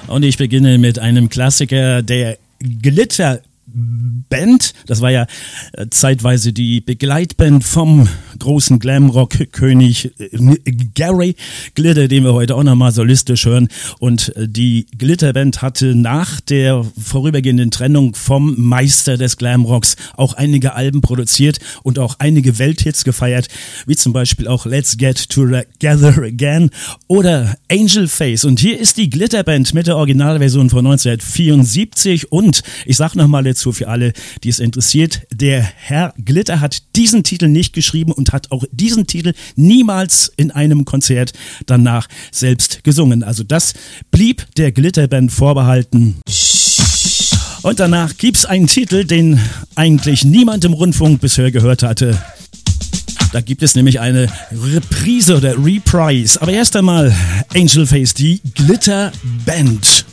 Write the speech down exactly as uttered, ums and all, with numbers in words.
Und ich beginne mit einem Klassiker der Glitter Band. Das war ja äh, zeitweise die Begleitband vom großen Glamrock-König äh, Gary Glitter, den wir heute auch nochmal solistisch hören. Und äh, die Glitterband hatte nach der vorübergehenden Trennung vom Meister des Glamrocks auch einige Alben produziert und auch einige Welthits gefeiert, wie zum Beispiel auch Let's Get Together Again oder Angel Face. Und hier ist die Glitterband mit der Originalversion von neunzehnhundertvierundsiebzig und ich sag nochmal dazu für alle, die es interessiert, der Herr Glitter hat diesen Titel nicht geschrieben und hat auch diesen Titel niemals in einem Konzert danach selbst gesungen. Also das blieb der Glitterband vorbehalten. Und danach gibt's einen Titel, den eigentlich niemand im Rundfunk bisher gehört hatte. Da gibt es nämlich eine Reprise oder Reprise. Aber erst einmal Angel Face, die Glitterband.